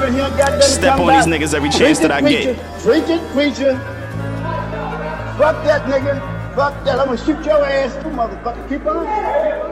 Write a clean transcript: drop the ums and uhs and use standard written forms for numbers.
and he ain't got nothing to Step come on these back. niggas every chance that I get. Preacher. Fuck that nigga. Fuck that. I'm gonna shoot your ass. You motherfucker. Keep on.